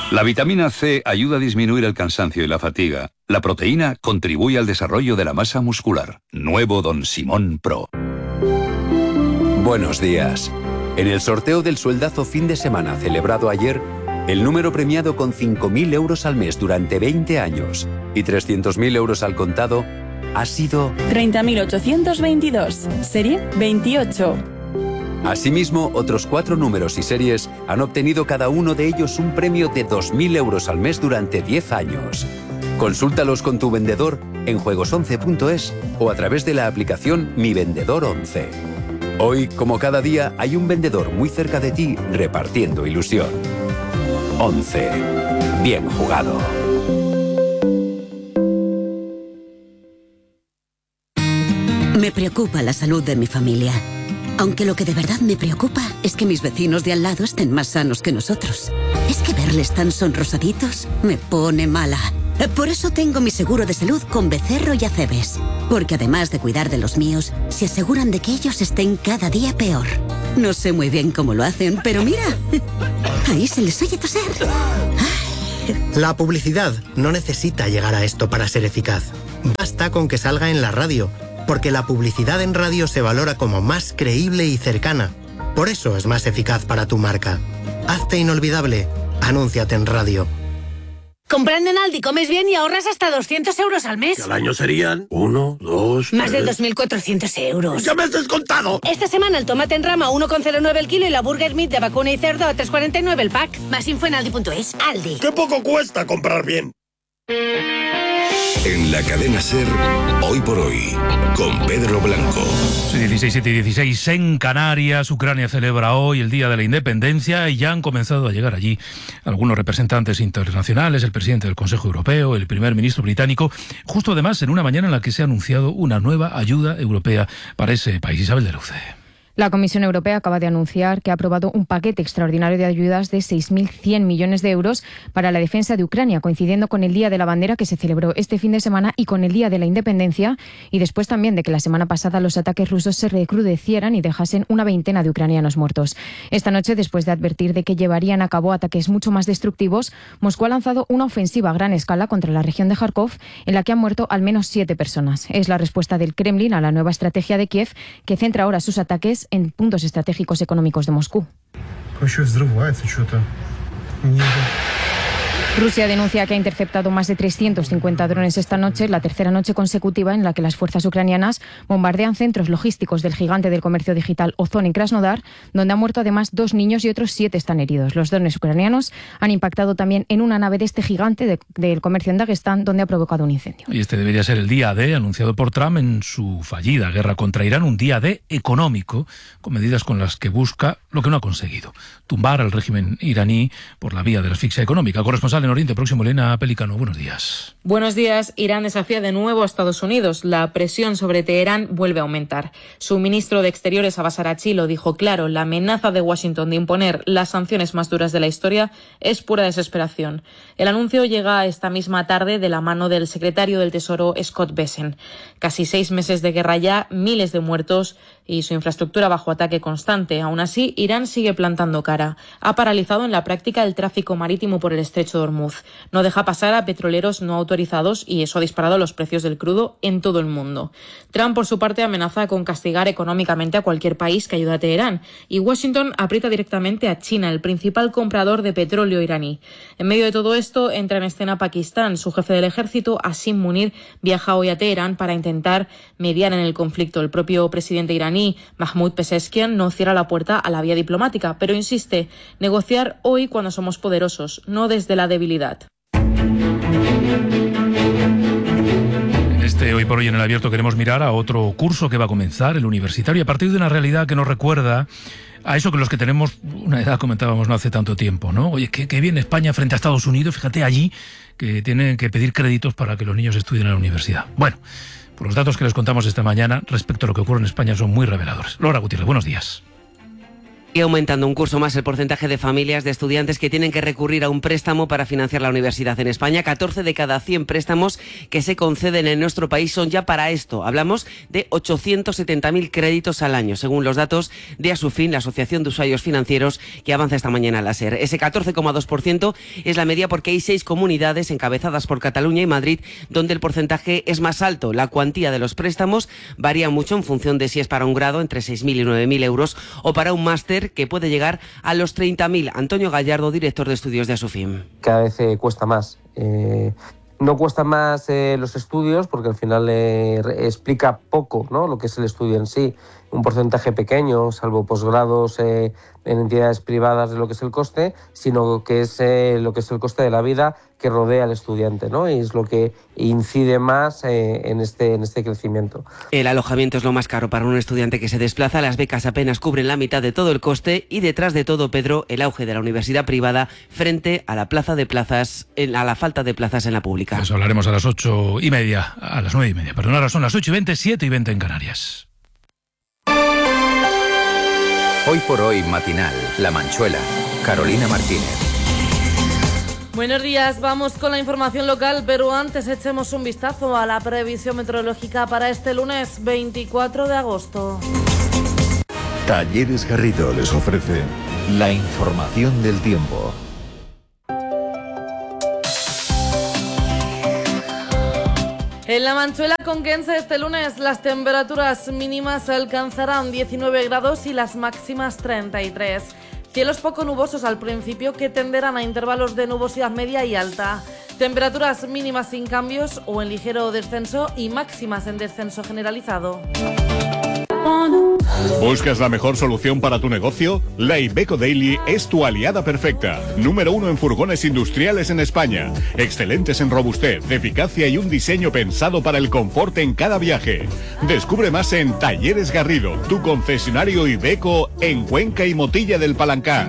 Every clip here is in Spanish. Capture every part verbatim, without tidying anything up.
La vitamina C ayuda a disminuir el cansancio y la fatiga. La proteína contribuye al desarrollo de la masa muscular. Nuevo Don Simón Pro. Buenos días. En el sorteo del sueldazo fin de semana celebrado ayer, el número premiado con cinco mil euros al mes durante veinte años y trescientos mil euros al contado ha sido treinta mil ochocientos veintidós, serie veintiocho. Asimismo, otros cuatro números y series han obtenido cada uno de ellos un premio de dos mil euros al mes durante diez años. Consúltalos con tu vendedor en juegos once punto es o a través de la aplicación Mi Vendedor once. Hoy, como cada día, hay un vendedor muy cerca de ti repartiendo ilusión. once. Bien jugado. Me preocupa la salud de mi familia. Aunque lo que de verdad me preocupa es que mis vecinos de al lado estén más sanos que nosotros. Es que verles tan sonrosaditos me pone mala. Por eso tengo mi seguro de salud con Becerro y Acebes. Porque además de cuidar de los míos, se aseguran de que ellos estén cada día peor. No sé muy bien cómo lo hacen, pero mira, ahí se les oye toser. La publicidad no necesita llegar a esto para ser eficaz. Basta con que salga en la radio, porque la publicidad en radio se valora como más creíble y cercana. Por eso es más eficaz para tu marca. Hazte inolvidable. Anúnciate en radio. Comprando en Aldi comes bien y ahorras hasta doscientos euros al mes. Y al año serían uno, dos, Más tres... de dos mil cuatrocientos euros. ¡Ya me has descontado! Esta semana el tomate en rama a uno coma cero nueve el kilo y la burger meat de vacuna y cerdo a tres coma cuarenta y nueve el pack. Más info en aldi punto es. Aldi. ¡Qué poco cuesta comprar bien! En la cadena SER, Hoy por Hoy, con Pedro Blanco. dieciséis, siete y dieciséis en Canarias. Ucrania celebra hoy el Día de la Independencia y ya han comenzado a llegar allí algunos representantes internacionales, el presidente del Consejo Europeo, el primer ministro británico, justo además en una mañana en la que se ha anunciado una nueva ayuda europea para ese país. Isabel de Luce. La Comisión Europea acaba de anunciar que ha aprobado un paquete extraordinario de ayudas de seis mil cien millones de euros para la defensa de Ucrania, coincidiendo con el Día de la Bandera que se celebró este fin de semana y con el Día de la Independencia, y después también de que la semana pasada los ataques rusos se recrudecieran y dejasen una veintena de ucranianos muertos. Esta noche, después de advertir de que llevarían a cabo ataques mucho más destructivos, Moscú ha lanzado una ofensiva a gran escala contra la región de Kharkov, en la que han muerto al menos siete personas. Es la respuesta del Kremlin a la nueva estrategia de Kiev, que centra ahora sus ataques en puntos estratégicos económicos de Moscú. Rusia denuncia que ha interceptado más de trescientos cincuenta drones esta noche, la tercera noche consecutiva en la que las fuerzas ucranianas bombardean centros logísticos del gigante del comercio digital Ozon en Krasnodar, donde han muerto además dos niños y otros siete están heridos. Los drones ucranianos han impactado también en una nave de este gigante de, del comercio en Dagestán, donde ha provocado un incendio. Y este debería ser el día D, anunciado por Trump en su fallida guerra contra Irán, un día D económico, con medidas con las que busca lo que no ha conseguido: tumbar al régimen iraní por la vía de la asfixia económica. Corresponsal en Oriente Próximo, Elena Pelicano, buenos días. Buenos días. Irán desafía de nuevo a Estados Unidos. La presión sobre Teherán vuelve a aumentar. Su ministro de Exteriores, Abbas Araghchi, lo dijo claro: la amenaza de Washington de imponer las sanciones más duras de la historia es pura desesperación. El anuncio llega esta misma tarde de la mano del secretario del Tesoro, Scott Bessent. Casi seis meses de guerra ya, miles de muertos y su infraestructura bajo ataque constante. Aún así, Irán sigue plantando cara. Ha paralizado en la práctica el tráfico marítimo por el estrecho de Hormuz. No deja pasar a petroleros no autorizados y eso ha disparado los precios del crudo en todo el mundo. Trump, por su parte, amenaza con castigar económicamente a cualquier país que ayude a Teherán, y Washington aprieta directamente a China, el principal comprador de petróleo iraní. En medio de todo esto entra en escena Pakistán. Su jefe del ejército, Asim Munir, viaja hoy a Teherán para intentar mediar en el conflicto. El propio presidente iraní, Mahmoud Pezeshkian, no cierra la puerta a la vía diplomática, pero insiste: negociar hoy cuando somos poderosos, no desde la debilidad. En este Hoy por Hoy en el Abierto queremos mirar a otro curso que va a comenzar, el universitario, a partir de una realidad que nos recuerda a eso que los que tenemos una edad comentábamos no hace tanto tiempo, ¿no? Oye, qué, qué bien España frente a Estados Unidos, fíjate allí que tienen que pedir créditos para que los niños estudien en la universidad. Bueno, pues los datos que les contamos esta mañana respecto a lo que ocurre en España son muy reveladores. Laura Gutiérrez, buenos días. Y aumentando un curso más el porcentaje de familias de estudiantes que tienen que recurrir a un préstamo para financiar la universidad en España. catorce de cada cien préstamos que se conceden en nuestro país son ya para esto. Hablamos de ochocientos setenta mil créditos al año, según los datos de Asufin, la Asociación de Usuarios Financieros, que avanza esta mañana a la SER. Ese catorce coma dos por ciento es la media porque hay seis comunidades encabezadas por Cataluña y Madrid donde el porcentaje es más alto. La cuantía de los préstamos varía mucho en función de si es para un grado entre seis mil y nueve mil euros o para un máster que puede llegar a los treinta mil. Antonio Gallardo, director de estudios de Asufin. Cada vez eh, cuesta más. Eh, no cuesta más eh, los estudios porque al final eh, explica poco, ¿no?, lo que es el estudio en sí. Un porcentaje pequeño, salvo posgrados eh, en entidades privadas de lo que es el coste, sino que es eh, lo que es el coste de la vida que rodea al estudiante, ¿no? Y es lo que incide más eh, en este en este crecimiento. El alojamiento es lo más caro para un estudiante que se desplaza. Las becas apenas cubren la mitad de todo el coste y detrás de todo, Pedro, el auge de la universidad privada frente a la plaza de plazas, a la falta de plazas en la pública. Eso hablaremos a las ocho y media, a las nueve y media. Perdón, ahora son las ocho y veinte, siete y veinte en Canarias. Hoy por hoy matinal, La Manchuela, Carolina Martínez. Buenos días, vamos con la información local, pero antes echemos un vistazo a la previsión meteorológica para este lunes veinticuatro de agosto. Talleres Garrido les ofrece la información del tiempo. En la Manchuela conquense este lunes las temperaturas mínimas alcanzarán diecinueve grados y las máximas treinta y tres. Cielos poco nubosos al principio que tenderán a intervalos de nubosidad media y alta. Temperaturas mínimas sin cambios o en ligero descenso y máximas en descenso generalizado. ¿Buscas la mejor solución para tu negocio? La Iveco Daily es tu aliada perfecta. Número uno en furgones industriales en España. Excelentes en robustez, eficacia y un diseño pensado para el confort en cada viaje. Descubre más en Talleres Garrido, tu concesionario Iveco en Cuenca y Motilla del Palancar.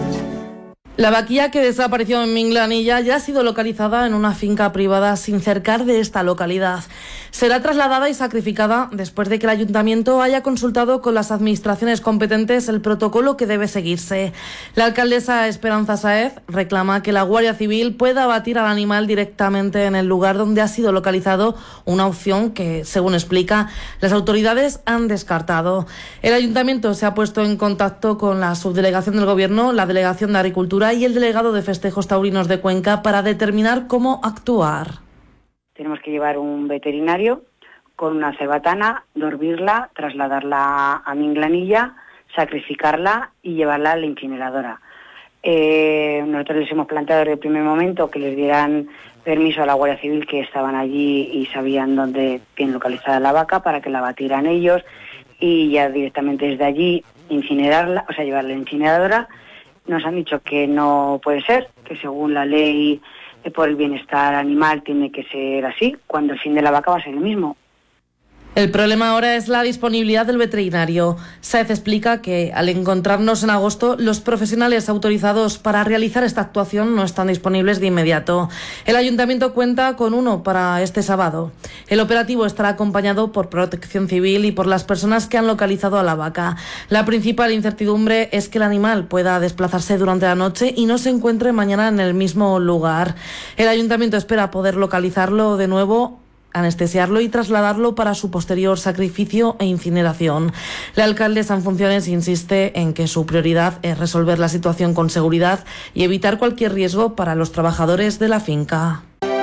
La vaquilla que desapareció en Minglanilla ya ha sido localizada en una finca privada sin cercar de esta localidad. Será trasladada y sacrificada después de que el ayuntamiento haya consultado con las administraciones competentes el protocolo que debe seguirse. La alcaldesa Esperanza Sáez reclama que la Guardia Civil pueda abatir al animal directamente en el lugar donde ha sido localizado, una opción que, según explica, las autoridades han descartado. El ayuntamiento se ha puesto en contacto con la subdelegación del Gobierno, la Delegación de Agricultura y el delegado de Festejos Taurinos de Cuenca para determinar cómo actuar. Tenemos que llevar un veterinario con una cebatana, dormirla, trasladarla a Minglanilla, sacrificarla y llevarla a la incineradora. Eh, nosotros les hemos planteado desde el primer momento que les dieran permiso a la Guardia Civil, que estaban allí y sabían dónde tienen localizada la vaca, para que la abatieran ellos y ya directamente desde allí incinerarla, o sea, llevarla a la incineradora. Nos han dicho que no puede ser, que según la ley por el bienestar animal tiene que ser así, cuando el fin de la vaca va a ser el mismo. El problema ahora es la disponibilidad del veterinario. Sáez explica que al encontrarnos en agosto, los profesionales autorizados para realizar esta actuación no están disponibles de inmediato. El ayuntamiento cuenta con uno para este sábado. El operativo estará acompañado por Protección Civil y por las personas que han localizado a la vaca. La principal incertidumbre es que el animal pueda desplazarse durante la noche y no se encuentre mañana en el mismo lugar. El ayuntamiento espera poder localizarlo de nuevo, anestesiarlo y trasladarlo para su posterior sacrificio e incineración. La alcaldesa en funciones insiste en que su prioridad es resolver la situación con seguridad y evitar cualquier riesgo para los trabajadores de la finca.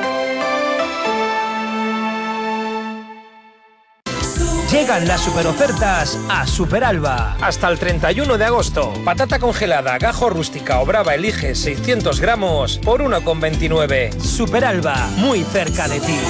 Llegan las superofertas a Superalba. Hasta el treinta y uno de agosto. Patata congelada, gajo rústica o brava elige seiscientos gramos por uno con veintinueve. Superalba, muy cerca de ti.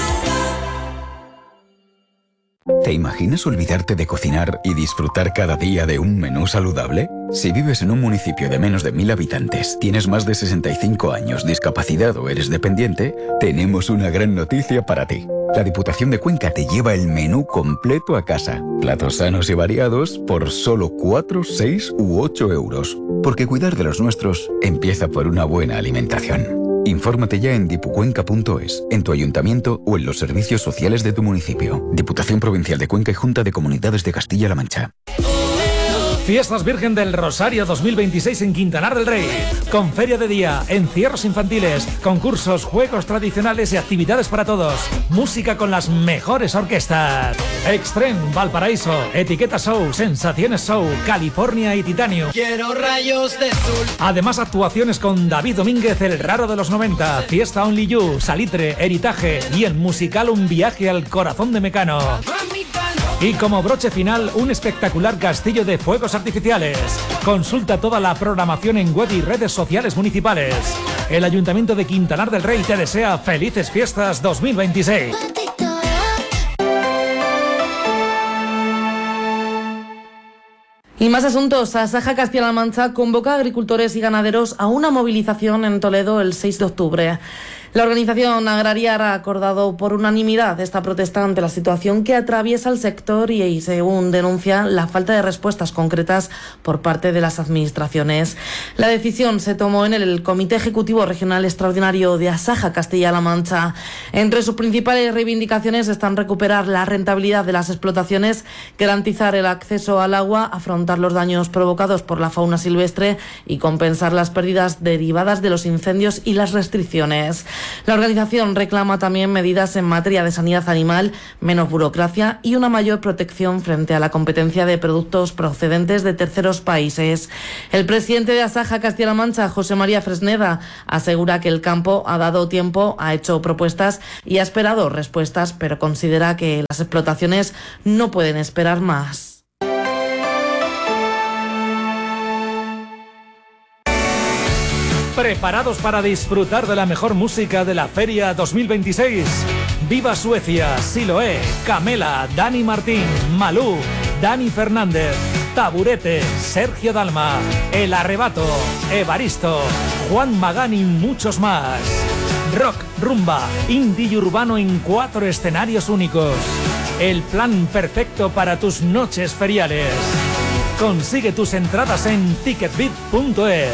¿Te imaginas olvidarte de cocinar y disfrutar cada día de un menú saludable? Si vives en un municipio de menos de mil habitantes, tienes más de sesenta y cinco años, discapacidad o eres dependiente, tenemos una gran noticia para ti. La Diputación de Cuenca te lleva el menú completo a casa. Platos sanos y variados por solo cuatro, seis u ocho euros. Porque cuidar de los nuestros empieza por una buena alimentación. Infórmate ya en dipucuenca punto es, en tu ayuntamiento o en los servicios sociales de tu municipio. Diputación Provincial de Cuenca y Junta de Comunidades de Castilla-La Mancha. Fiestas Virgen del Rosario dos mil veintiséis en Quintanar del Rey. Con feria de día, encierros infantiles, concursos, juegos tradicionales y actividades para todos. Música con las mejores orquestas. Extreme, Valparaíso, Etiqueta Show, Sensaciones Show, California y Titanio. Quiero rayos de sol. Además, actuaciones con David Domínguez, el raro de los noventa, Fiesta Only You, Salitre, Heritaje y el musical Un viaje al corazón de Mecano. Y como broche final, un espectacular castillo de fuegos artificiales. Consulta toda la programación en web y redes sociales municipales. El Ayuntamiento de Quintanar del Rey te desea felices fiestas dos mil veintiséis. Y más asuntos. Asaja Castilla-La Mancha convoca a agricultores y ganaderos a una movilización en Toledo el seis de octubre. La organización agraria ha acordado por unanimidad esta protesta ante la situación que atraviesa el sector y, según denuncia, la falta de respuestas concretas por parte de las administraciones. La decisión se tomó en el Comité Ejecutivo Regional Extraordinario de Asaja Castilla-La Mancha. Entre sus principales reivindicaciones están recuperar la rentabilidad de las explotaciones, garantizar el acceso al agua, afrontar los daños provocados por la fauna silvestre y compensar las pérdidas derivadas de los incendios y las restricciones. La organización reclama también medidas en materia de sanidad animal, menos burocracia y una mayor protección frente a la competencia de productos procedentes de terceros países. El presidente de Asaja Castilla-La Mancha, José María Fresneda, asegura que el campo ha dado tiempo, ha hecho propuestas y ha esperado respuestas, pero considera que las explotaciones no pueden esperar más. ¿Preparados para disfrutar de la mejor música de la Feria dos mil veintiséis? Viva Suecia, Siloé, Camela, Dani Martín, Malú, Dani Fernández, Taburete, Sergio Dalma, El Arrebato, Evaristo, Juan Magán y muchos más. Rock, rumba, indie y urbano en cuatro escenarios únicos. El plan perfecto para tus noches feriales. Consigue tus entradas en ticketbit punto es.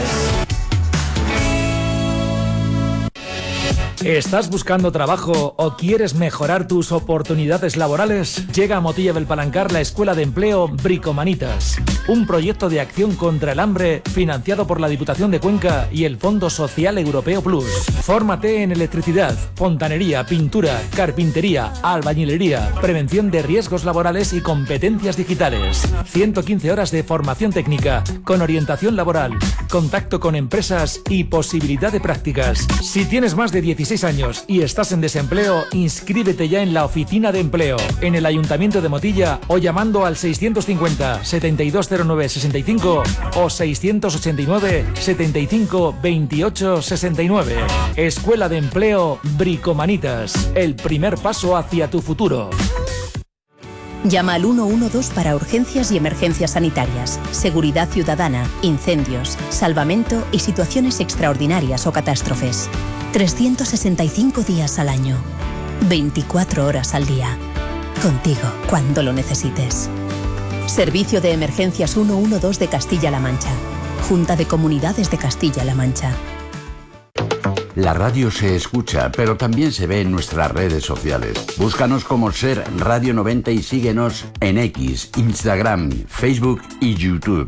¿Estás buscando trabajo o quieres mejorar tus oportunidades laborales? Llega a Motilla del Palancar la Escuela de Empleo Bricomanitas, un proyecto de acción contra el hambre financiado por la Diputación de Cuenca y el Fondo Social Europeo Plus. Fórmate en electricidad, fontanería, pintura, carpintería, albañilería, prevención de riesgos laborales y competencias digitales. ciento quince horas de formación técnica con orientación laboral, contacto con empresas y posibilidad de prácticas. Si tienes más de dieciséis años y estás en desempleo, inscríbete ya en la oficina de empleo, en el Ayuntamiento de Motilla o llamando al seiscientos cincuenta, setenta y dos cero nueve, sesenta y cinco o seiscientos ochenta y nueve, setenta y cinco, veintiocho, sesenta y nueve. Escuela de Empleo Bricomanitas, el primer paso hacia tu futuro. Llama al uno uno dos para urgencias y emergencias sanitarias, seguridad ciudadana, incendios, salvamento y situaciones extraordinarias o catástrofes. trescientos sesenta y cinco días al año, veinticuatro horas al día. Contigo cuando lo necesites. Servicio de Emergencias ciento doce de Castilla-La Mancha. Junta de Comunidades de Castilla-La Mancha. La radio se escucha, pero también se ve en nuestras redes sociales. Búscanos como Ser Radio noventa y síguenos en X, Instagram, Facebook y YouTube.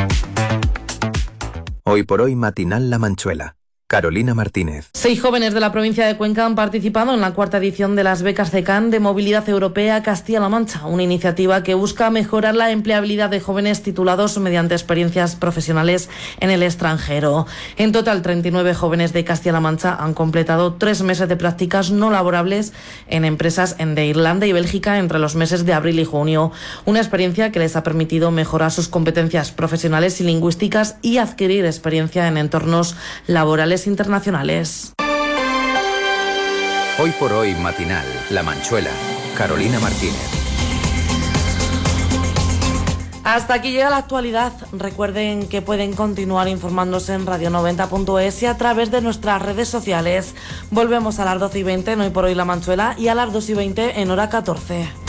Hoy por hoy matinal La Manchuela. Carolina Martínez. Seis jóvenes de la provincia de Cuenca han participado en la cuarta edición de las becas CECAN de Movilidad Europea Castilla-La Mancha, una iniciativa que busca mejorar la empleabilidad de jóvenes titulados mediante experiencias profesionales en el extranjero. En total, treinta y nueve jóvenes de Castilla-La Mancha han completado tres meses de prácticas no laborables en empresas de Irlanda y Bélgica entre los meses de abril y junio. Una experiencia que les ha permitido mejorar sus competencias profesionales y lingüísticas y adquirir experiencia en entornos laborales internacionales. Hoy por hoy matinal, La Manchuela, Carolina Martínez. Hasta aquí llega la actualidad. Recuerden que pueden continuar informándose en radio noventa punto es y a través de nuestras redes sociales. Volvemos a las doce y veinte en Hoy por hoy La Manchuela y a las dos y veinte en hora catorce.